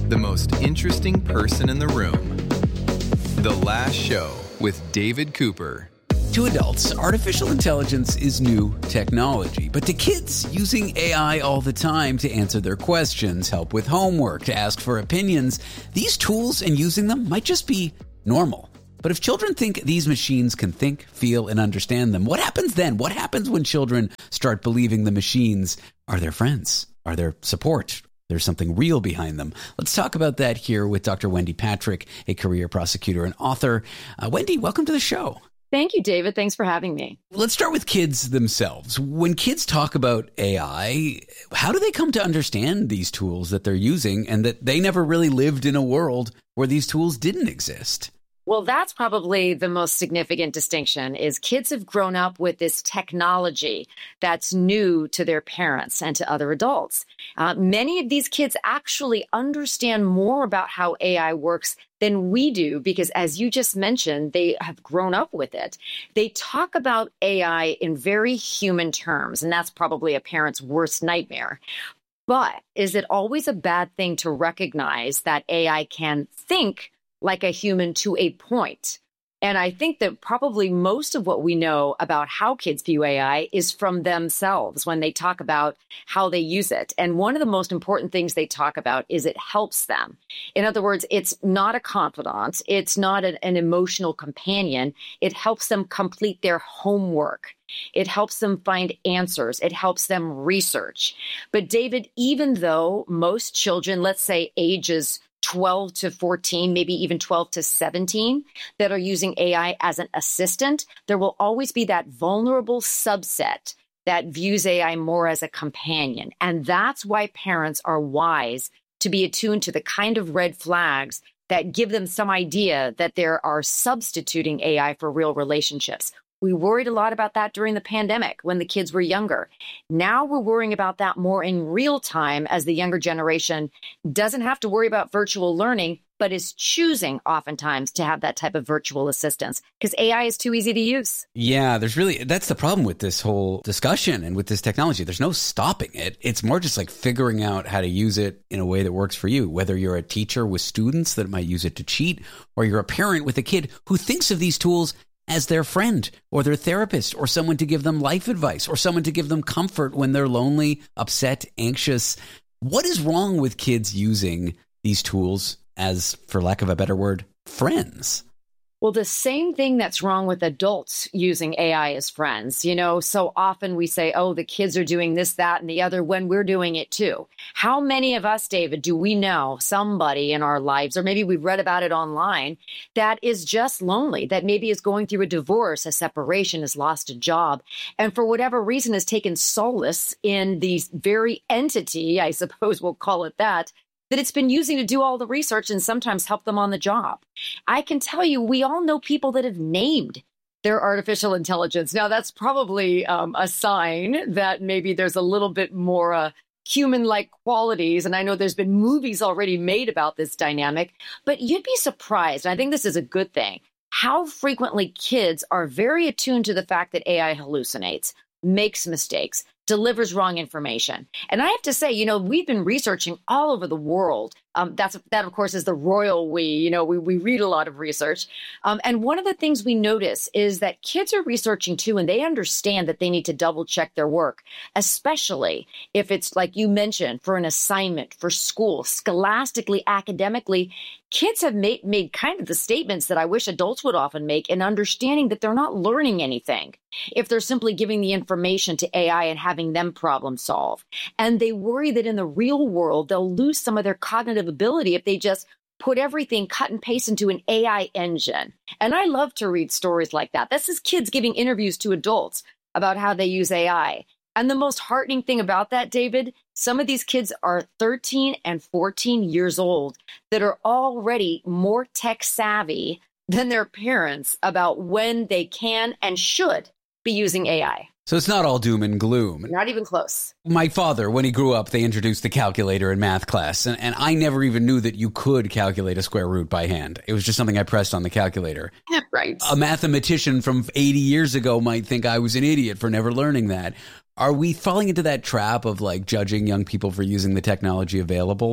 the most interesting person in the room. The Last Show with David Cooper. To adults, artificial intelligence is new technology. But to kids, using AI all the time to answer their questions, help with homework, to ask for opinions, these tools and using them might just be normal. But if children think these machines can think, feel, and understand them, what happens then? What happens when children start believing the machines are their friends, are their support? There's something real behind them. Let's talk about that here with Dr. Wendy Patrick, a career prosecutor and author. Wendy, welcome to the show. Thank you, David. Thanks for having me. Let's start with kids themselves. When kids talk about AI, how do they come to understand these tools that they're using and that they never really lived in a world where these tools didn't exist? Well, that's probably the most significant distinction is kids have grown up with this technology that's new to their parents and to other adults. Many of these kids actually understand more about how AI works than we do because, as you just mentioned, they have grown up with it. They talk about AI in very human terms, and that's probably a parent's worst nightmare. But is it always a bad thing to recognize that AI can think like a human to a point? And I think that probably most of what we know about how kids view AI is from themselves when they talk about how they use it. And one of the most important things they talk about is it helps them. In other words, it's not a confidant. It's not an emotional companion. It helps them complete their homework. It helps them find answers. It helps them research. But David, even though most children, let's say ages 12 to 14, maybe even 12 to 17, that are using AI as an assistant, there will always be that vulnerable subset that views AI more as a companion. And that's why parents are wise to be attuned to the kind of red flags that give them some idea that there are substituting AI for real relationships. We worried a lot about that during the pandemic when the kids were younger. Now we're worrying about that more in real time as the younger generation doesn't have to worry about virtual learning, but is choosing oftentimes to have that type of virtual assistance because AI is too easy to use. Yeah, that's the problem with this whole discussion and with this technology. There's no stopping it. It's more just like figuring out how to use it in a way that works for you, whether you're a teacher with students that might use it to cheat, or you're a parent with a kid who thinks of these tools as their friend or their therapist or someone to give them life advice or someone to give them comfort when they're lonely, upset, anxious. What is wrong with kids using these tools as, for lack of a better word, friends? Well, the same thing that's wrong with adults using AI as friends. You know, so often we say, oh, the kids are doing this, that, and the other when we're doing it too. How many of us, David, do we know somebody in our lives, or maybe we've read about it online, that is just lonely, that maybe is going through a divorce, a separation, has lost a job, and for whatever reason has taken solace in the very entity, I suppose we'll call it that it's been using to do all the research and sometimes help them on the job. I can tell you, we all know people that have named their artificial intelligence. Now, that's probably a sign that maybe there's a little bit more human-like qualities. And I know there's been movies already made about this dynamic, but you'd be surprised, and I think this is a good thing, how frequently kids are very attuned to the fact that AI hallucinates, makes mistakes, delivers wrong information. And I have to say, you know, we've been researching all over the world. That, of course, is the royal we. You know, we read a lot of research. And one of the things we notice is that kids are researching, too, and they understand that they need to double check their work, especially if it's, like you mentioned, for an assignment, for school, scholastically, academically. Kids have made kind of the statements that I wish adults would often make in understanding that they're not learning anything if they're simply giving the information to AI and having them problem solve. And they worry that in the real world, they'll lose some of their cognitive ability if they just put everything cut and paste into an AI engine. And I love to read stories like that. This is kids giving interviews to adults about how they use AI. And the most heartening thing about that, David, some of these kids are 13 and 14 years old that are already more tech savvy than their parents about when they can and should be using AI. So it's not all doom and gloom. Not even close. My father, when he grew up, they introduced the calculator in math class. And I never even knew that you could calculate a square root by hand. It was just something I pressed on the calculator. Right. A mathematician from 80 years ago might think I was an idiot for never learning that. Are we falling into that trap of like judging young people for using the technology available?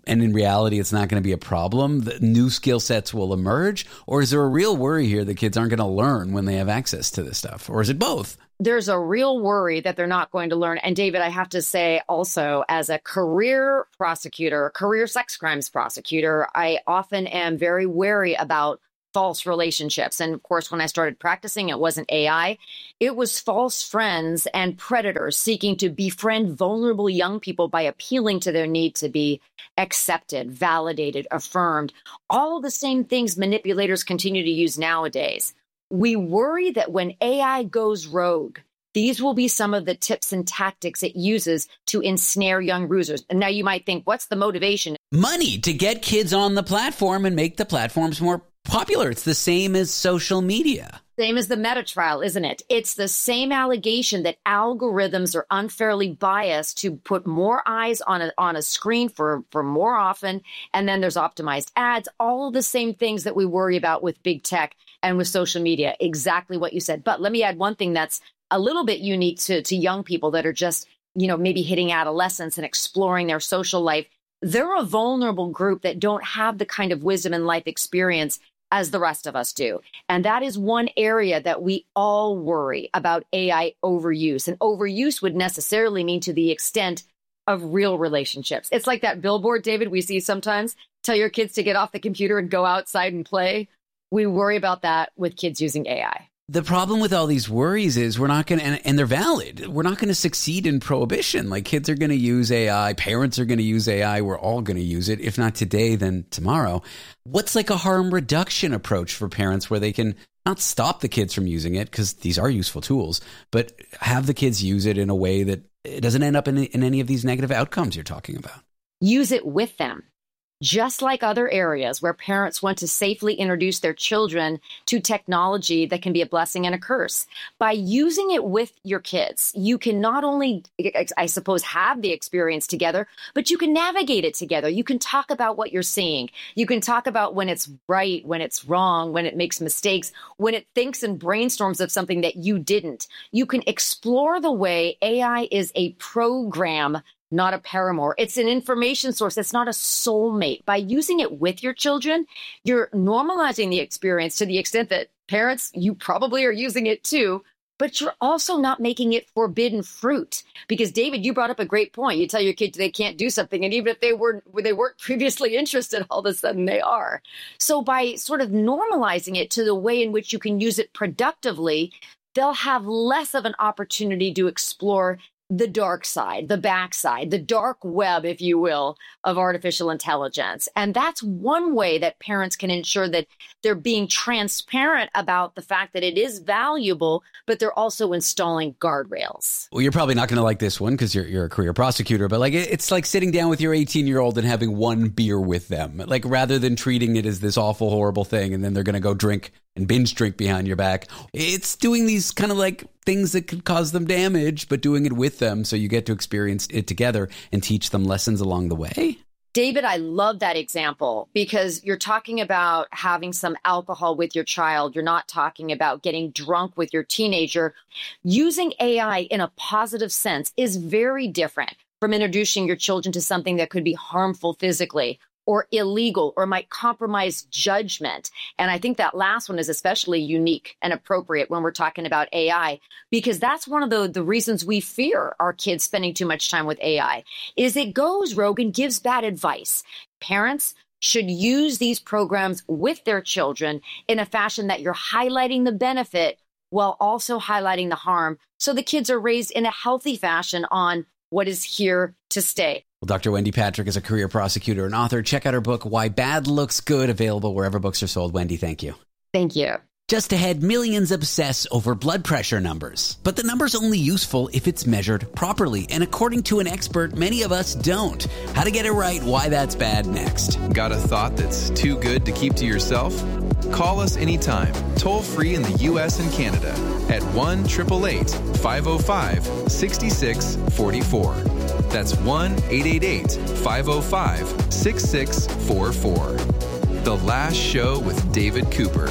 and in reality it's not going to be a problem, the new skill sets will emerge? Or is there a real worry here that kids aren't going to learn when they have access to this stuff? Or is it both? There's a real worry that they're not going to learn. And David, I have to say also, as a career prosecutor, career sex crimes prosecutor, I often am very wary about false relationships. And of course, when I started practicing, it wasn't AI. It was false friends and predators seeking to befriend vulnerable young people by appealing to their need to be accepted, validated, affirmed. All the same things manipulators continue to use nowadays. We worry that when AI goes rogue, these will be some of the tips and tactics it uses to ensnare young users. And now you might think, what's the motivation? Money to get kids on the platform and make the platforms more popular. It's the same as social media. Same as the Meta trial, isn't it? It's the same allegation that algorithms are unfairly biased to put more eyes on a screen for more often. And then there's optimized ads, all of the same things that we worry about with big tech and with social media. Exactly what you said. But let me add one thing that's a little bit unique to young people that are just, maybe hitting adolescence and exploring their social life. They're a vulnerable group that don't have the kind of wisdom and life experience as the rest of us do. And that is one area that we all worry about AI overuse. And overuse would necessarily mean to the extent of real relationships. It's like that billboard, David, we see sometimes. Tell your kids to get off the computer and go outside and play. We worry about that with kids using AI. The problem with all these worries is we're not going to, and they're valid, we're not going to succeed in prohibition. Like, kids are going to use AI, parents are going to use AI, we're all going to use it. If not today, then tomorrow. What's like a harm reduction approach for parents where they can not stop the kids from using it, because these are useful tools, but have the kids use it in a way that it doesn't end up in any of these negative outcomes you're talking about? Use it with them. Just like other areas where parents want to safely introduce their children to technology that can be a blessing and a curse. By using it with your kids, you can not only, I suppose, have the experience together, but you can navigate it together. You can talk about what you're seeing. You can talk about when it's right, when it's wrong, when it makes mistakes, when it thinks and brainstorms of something that you didn't. You can explore the way AI is a program, not a paramour. It's an information source. It's not a soulmate. By using it with your children, you're normalizing the experience to the extent that parents, you probably are using it too, but you're also not making it forbidden fruit. Because David, you brought up a great point. You tell your kids they can't do something, and even if they weren't previously interested, all of a sudden they are. So by sort of normalizing it to the way in which you can use it productively, they'll have less of an opportunity to explore the dark side, the backside, the dark web, if you will, of artificial intelligence. And that's one way that parents can ensure that they're being transparent about the fact that it is valuable, but they're also installing guardrails. Well, you're probably not going to like this one because you're a career prosecutor, but it's like sitting down with your 18-year-old and having one beer with them. Like, rather than treating it as this awful, horrible thing, and then they're going to go drink and binge drink behind your back. It's doing these kind of like things that could cause them damage, but doing it with them so you get to experience it together and teach them lessons along the way. David, I love that example because you're talking about having some alcohol with your child. You're not talking about getting drunk with your teenager. Using AI in a positive sense is very different from introducing your children to something that could be harmful physically or illegal, or might compromise judgment. And I think that last one is especially unique and appropriate when we're talking about AI, because that's one of the reasons we fear our kids spending too much time with AI, is it goes rogue and gives bad advice. Parents should use these programs with their children in a fashion that you're highlighting the benefit while also highlighting the harm, so the kids are raised in a healthy fashion on what is here to stay. Well, Dr. Wendy Patrick is a career prosecutor and author. Check out her book, Why Bad Looks Good, available wherever books are sold. Wendy, thank you. Thank you. Just ahead, millions obsess over blood pressure numbers. But the number's only useful if it's measured properly. And according to an expert, many of us don't. How to get it right, why that's bad, next. Got a thought that's too good to keep to yourself? Call us anytime, toll free in the U.S. and Canada at 1-888-505-6644. That's 1-888-505-6644. The Last Show with David Cooper.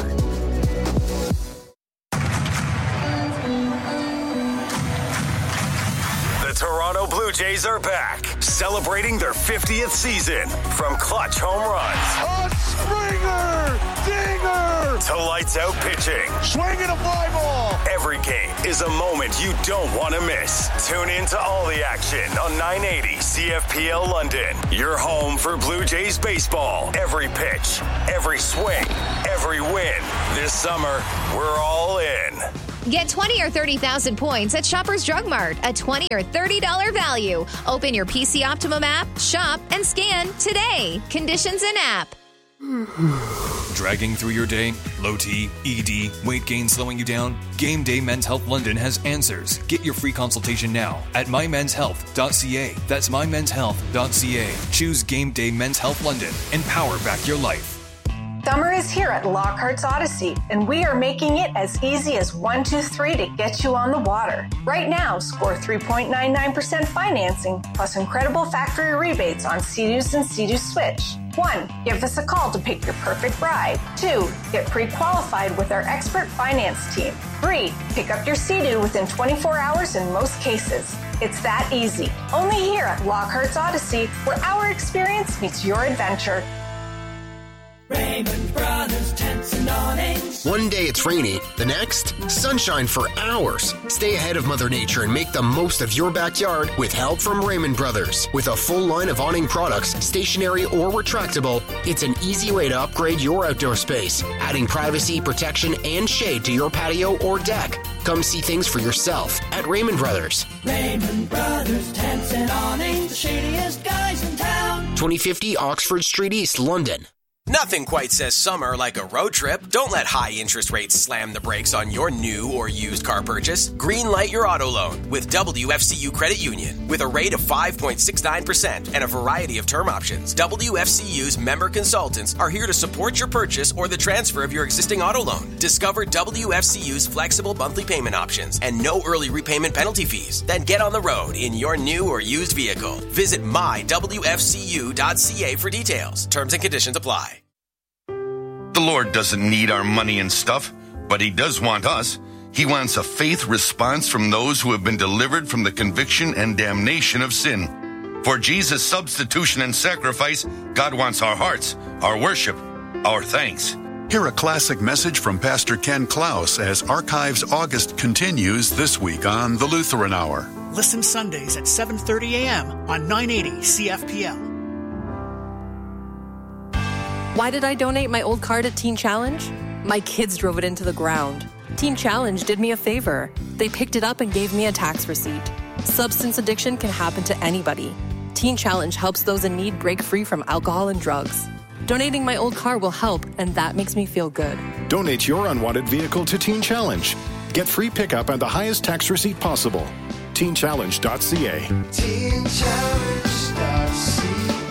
The Toronto Blue Jays are back, celebrating their 50th season. From clutch home runs, a Springer, dinger, to lights out pitching. Swinging a fly ball. Every game is a moment you don't want to miss. Tune in to all the action on 980 CFPL London. Your home for Blue Jays baseball. Every pitch, every swing, every win. This summer, we're all in. Get 20 or 30,000 points at Shoppers Drug Mart, a $20 or $30 value. Open your PC Optimum app, shop, and scan today. Conditions in app. Dragging through your day? Low T, ED, weight gain slowing you down? Game Day Men's Health London has answers. Get your free consultation now at mymenshealth.ca. That's mymenshealth.ca. Choose Game Day Men's Health London and power back your life. Summer is here at Lockhart's Odyssey, and we are making it as easy as 1, 2, 3 to get you on the water. Right now, score 3.99% financing, plus incredible factory rebates on Sea-Doos and Sea-Doo Switch. 1, give us a call to pick your perfect ride. 2, get pre-qualified with our expert finance team. 3, pick up your Sea-Doo within 24 hours in most cases. It's that easy. Only here at Lockhart's Odyssey, where our experience meets your adventure. Raymond Brothers Tents and Awnings. One day it's rainy, the next, sunshine for hours. Stay ahead of Mother Nature and make the most of your backyard with help from Raymond Brothers. With a full line of awning products, stationary or retractable, it's an easy way to upgrade your outdoor space, adding privacy, protection, and shade to your patio or deck. Come see things for yourself at Raymond Brothers. Raymond Brothers Tents and Awnings, the shadiest guys in town. 2050 Oxford Street East, London. Nothing quite says summer like a road trip. Don't let high interest rates slam the brakes on your new or used car purchase. Greenlight your auto loan with WFCU Credit Union. With a rate of 5.69% and a variety of term options, WFCU's member consultants are here to support your purchase or the transfer of your existing auto loan. Discover WFCU's flexible monthly payment options and no early repayment penalty fees. Then get on the road in your new or used vehicle. Visit mywfcu.ca for details. Terms and conditions apply. The Lord doesn't need our money and stuff, but He does want us. He wants a faith response from those who have been delivered from the conviction and damnation of sin. For Jesus' substitution and sacrifice, God wants our hearts, our worship, our thanks. Hear a classic message from Pastor Ken Klaus as Archives August continues this week on The Lutheran Hour. Listen Sundays at 7:30 a.m. on 980 CFPL. Why did I donate my old car to Teen Challenge? My kids drove it into the ground. Teen Challenge did me a favor. They picked it up and gave me a tax receipt. Substance addiction can happen to anybody. Teen Challenge helps those in need break free from alcohol and drugs. Donating my old car will help, and that makes me feel good. Donate your unwanted vehicle to Teen Challenge. Get free pickup and the highest tax receipt possible. TeenChallenge.ca. TeenChallenge.ca.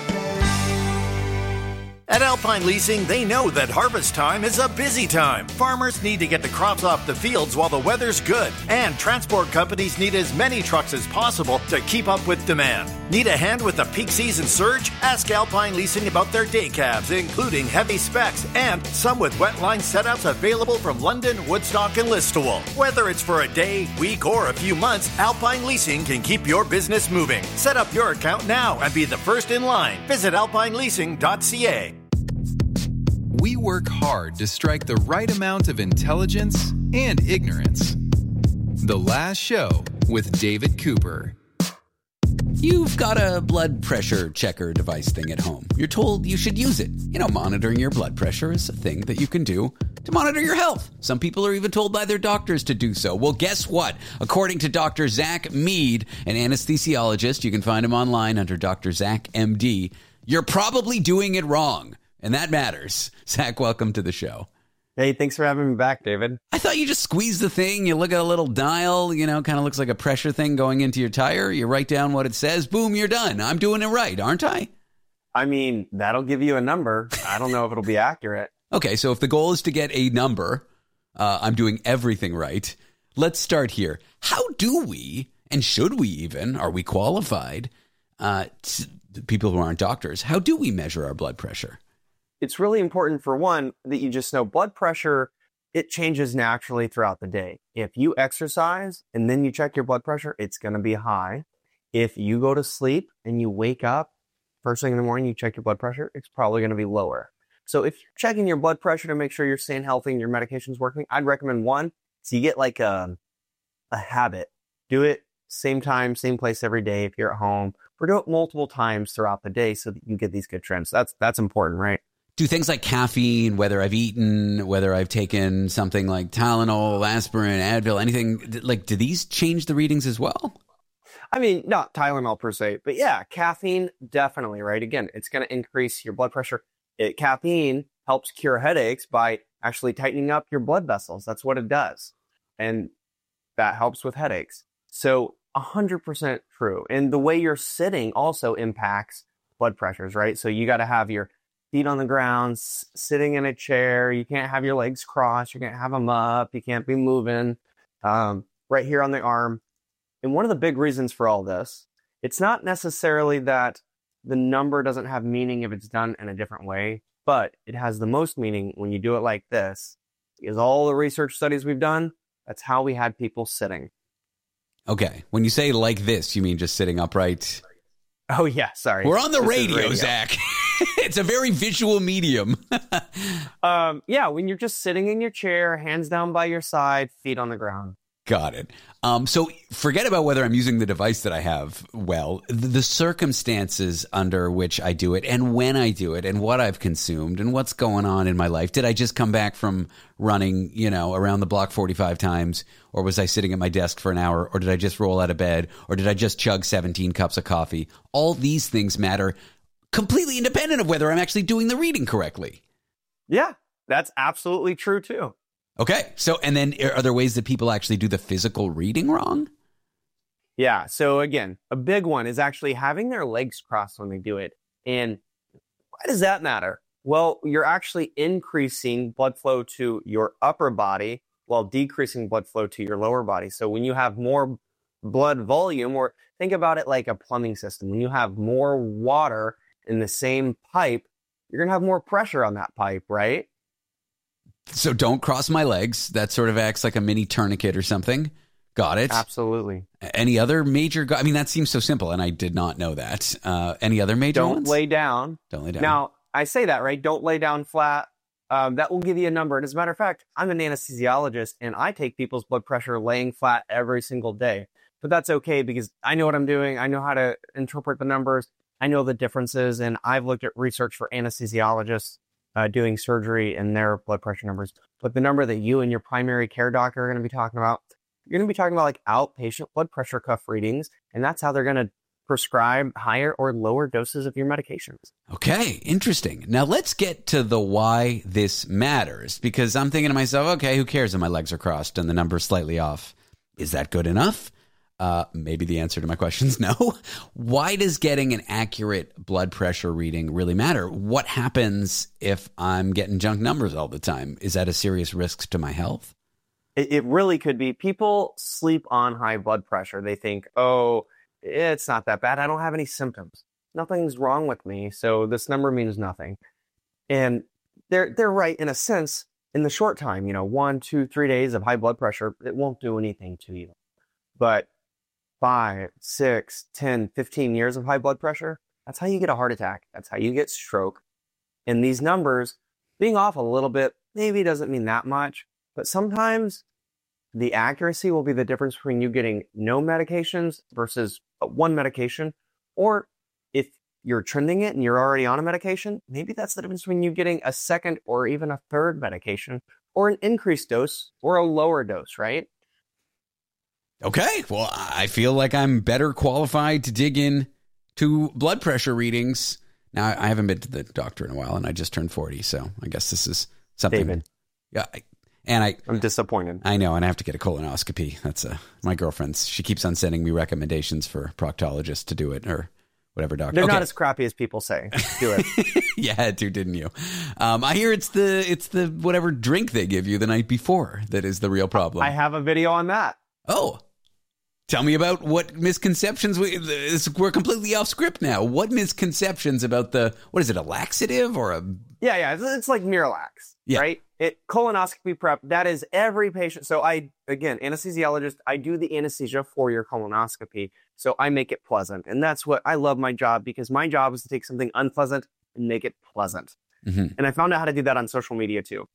At Alpine Leasing, they know that harvest time is a busy time. Farmers need to get the crops off the fields while the weather's good, and transport companies need as many trucks as possible to keep up with demand. Need a hand with the peak season surge? Ask Alpine Leasing about their day cabs, including heavy specs, and some with wet line setups available from London, Woodstock, and Listowel. Whether it's for a day, week, or a few months, Alpine Leasing can keep your business moving. Set up your account now and be the first in line. Visit alpineleasing.ca. We work hard to strike the right amount of intelligence and ignorance. The Last Show with David Cooper. You've got a blood pressure checker device thing at home. You're told you should use it. You know, monitoring your blood pressure is a thing that you can do to monitor your health. Some people are even told by their doctors to do so. Well, guess what? According to Dr. Zach Mead, an anesthesiologist, you can find him online under Dr. Zach MD, you're probably doing it wrong. And that matters. Zach, welcome to the show. Hey, thanks for having me back, David. I thought you just squeeze the thing, you look at a little dial, you know, kind of looks like a pressure thing going into your tire. You write down what it says, boom, you're done. I'm doing it right, aren't I? I mean, that'll give you a number. I don't know if it'll be accurate. Okay, so if the goal is to get a number, I'm doing everything right. Let's start here. How do we, and should we even, are we qualified, people who aren't doctors, how do we measure our blood pressure? It's really important, for one, that you just know blood pressure, it changes naturally throughout the day. If you exercise and then you check your blood pressure, it's going to be high. If you go to sleep and you wake up, first thing in the morning, you check your blood pressure, it's probably going to be lower. So if you're checking your blood pressure to make sure you're staying healthy and your medication's working, I'd recommend one, so you get like a habit. Do it same time, same place every day if you're at home, or do it multiple times throughout the day so that you get these good trends. That's important, right? Do things like caffeine, whether I've eaten, whether I've taken something like Tylenol, aspirin, Advil, anything, like, do these change the readings as well? I mean, not Tylenol per se, but yeah, caffeine, definitely, right? Again, it's going to increase your blood pressure. Caffeine helps cure headaches by actually tightening up your blood vessels. That's what it does. And that helps with headaches. So 100% true. And the way you're sitting also impacts blood pressures, right? So you got to have your feet on the ground, sitting in a chair. You can't have your legs crossed. You can't have them up. You can't be moving right here on the arm. And one of the big reasons for all this, it's not necessarily that the number doesn't have meaning if it's done in a different way, but it has the most meaning when you do it like this. Because all the research studies we've done, that's how we had people sitting. Okay. When you say like this, you mean just sitting upright? Oh, yeah. Sorry. We're on the radio, Zach. It's a very visual medium. Yeah, when you're just sitting in your chair, hands down by your side, feet on the ground. Got it. So forget about whether I'm using the device that I have well. The circumstances under which I do it and when I do it and what I've consumed and what's going on in my life. Did I just come back from running, around the block 45 times? Or was I sitting at my desk for an hour? Or did I just roll out of bed? Or did I just chug 17 cups of coffee? All these things matter completely independent of whether I'm actually doing the reading correctly. Yeah, that's absolutely true too. Okay. So, and then are there ways that people actually do the physical reading wrong? Yeah. So again, a big one is actually having their legs crossed when they do it. And why does that matter? Well, you're actually increasing blood flow to your upper body while decreasing blood flow to your lower body. So when you have more blood volume, or think about it like a plumbing system, when you have more water in the same pipe, you're going to have more pressure on that pipe, right? So don't cross my legs. That sort of acts like a mini tourniquet or something. Got it. Absolutely. Any other major? I mean, that seems so simple, and I did not know that. Any other major ones? Don't lay down. Don't lay down. Now, I say that, right? Don't lay down flat. That will give you a number. And as a matter of fact, I'm an anesthesiologist, and I take people's blood pressure laying flat every single day. But that's okay because I know what I'm doing. I know how to interpret the numbers. I know the differences, and I've looked at research for anesthesiologists doing surgery and their blood pressure numbers. But the number that you and your primary care doctor are going to be talking about, you're going to be talking about like outpatient blood pressure cuff readings, and that's how they're going to prescribe higher or lower doses of your medications. Okay, interesting. Now let's get to the why this matters, because I'm thinking to myself, okay, who cares if my legs are crossed and the number's slightly off? Is that good enough? Maybe the answer to my question is no. Why does getting an accurate blood pressure reading really matter? What happens if I'm getting junk numbers all the time? Is that a serious risk to my health? It really could be. People sleep on high blood pressure. They think, oh, it's not that bad. I don't have any symptoms. Nothing's wrong with me. So this number means nothing. And they're right in a sense. In the short time, 1, 2, 3 days of high blood pressure, it won't do anything to you. But 5, 6, 10, 15 years of high blood pressure, that's how you get a heart attack. That's how you get stroke. And these numbers being off a little bit maybe doesn't mean that much, but sometimes the accuracy will be the difference between you getting no medications versus one medication. Or if you're trending it and you're already on a medication, maybe that's the difference between you getting a second or even a third medication, or an increased dose or a lower dose, right? Okay, well, I feel like I'm better qualified to dig in to blood pressure readings. Now, I haven't been to the doctor in a while, and I just turned 40, so I guess this is something. David. Yeah, I'm disappointed. I know, and I have to get a colonoscopy. That's my girlfriend's. She keeps on sending me recommendations for proctologists to do it, or whatever doctor. They're not as crappy as people say. Do it. You had to, didn't you? I hear it's the whatever drink they give you the night before that is the real problem. I have a video on that. Oh. Tell me about what misconceptions we're completely off script now. What misconceptions about what is it, a laxative or a? Yeah. It's like Miralax, right? Colonoscopy prep, that is every patient. So anesthesiologist, I do the anesthesia for your colonoscopy. So I make it pleasant. And that's what I love my job, because my job is to take something unpleasant and make it pleasant. Mm-hmm. And I found out how to do that on social media too.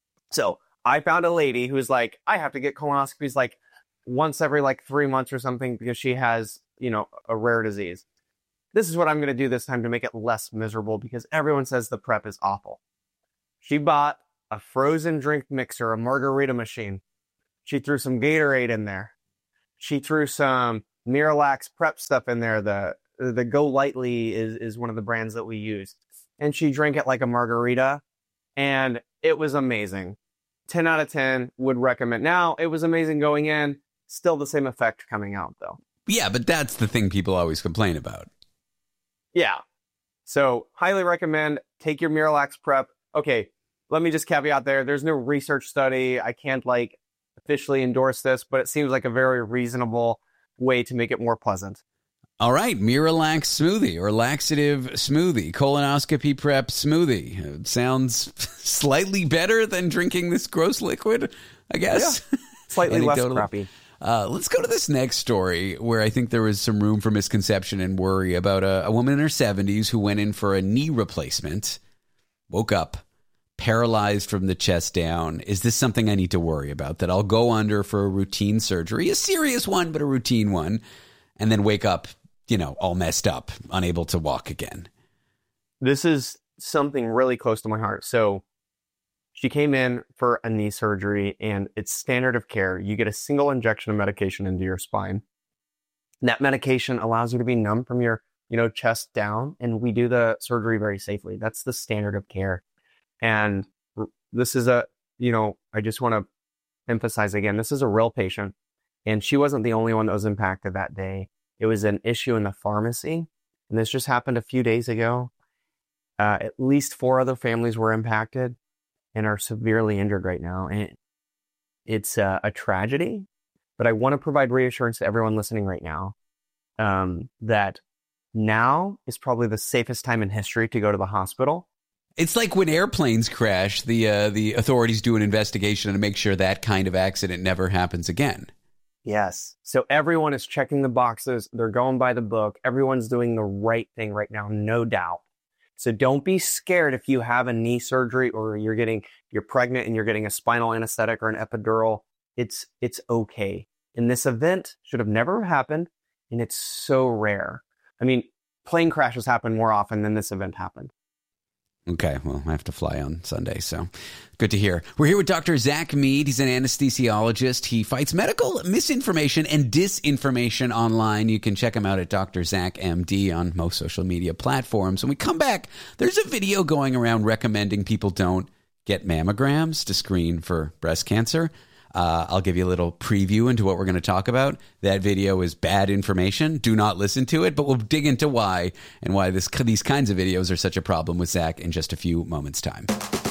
So I found a lady who's like, I have to get colonoscopies like once every like 3 months or something because she has, a rare disease. This is what I'm going to do this time to make it less miserable, because everyone says the prep is awful. She bought a frozen drink mixer, a margarita machine. She threw some Gatorade in there. She threw some Miralax prep stuff in there. The Go Lightly is one of the brands that we use. And she drank it like a margarita, and it was amazing. 10 out of 10 would recommend. Now, it was amazing going in, still the same effect coming out, though. Yeah, but that's the thing people always complain about. Yeah. So, highly recommend. Take your Miralax prep. Okay, let me just caveat there. There's no research study. I can't, officially endorse this, but it seems like a very reasonable way to make it more pleasant. All right, Miralax smoothie or laxative smoothie, colonoscopy prep smoothie. It sounds slightly better than drinking this gross liquid, I guess. Yeah, slightly less crappy. Let's go to this next story where I think there was some room for misconception and worry about a woman in her 70s who went in for a knee replacement, woke up paralyzed from the chest down. Is this something I need to worry about, that I'll go under for a routine surgery, a serious one, but a routine one, and then wake up, all messed up, unable to walk again? This is something really close to my heart. So she came in for a knee surgery, and it's standard of care. You get a single injection of medication into your spine. And that medication allows you to be numb from your, chest down, and we do the surgery very safely. That's the standard of care. And this is I just want to emphasize again, this is a real patient, and she wasn't the only one that was impacted that day. It was an issue in the pharmacy, and this just happened a few days ago. At least 4 other families were impacted and are severely injured right now. And it's a tragedy, but I want to provide reassurance to everyone listening right now that now is probably the safest time in history to go to the hospital. It's like when airplanes crash, the authorities do an investigation to make sure that kind of accident never happens again. Yes. So everyone is checking the boxes. They're going by the book. Everyone's doing the right thing right now, no doubt. So don't be scared if you have a knee surgery or you're pregnant and you're getting a spinal anesthetic or an epidural. It's okay. And this event should have never happened, and it's so rare. I mean, plane crashes happen more often than this event happened. Okay, well, I have to fly on Sunday, so good to hear. We're here with Dr. Zach Mead. He's an anesthesiologist. He fights medical misinformation and disinformation online. You can check him out at Dr. Zach MD on most social media platforms. When we come back, there's a video going around recommending people don't get mammograms to screen for breast cancer. I'll give you a little preview into what we're going to talk about. That video is bad information. Do not listen to it, but we'll dig into why and why these kinds of videos are such a problem with Zach in just a few moments' time.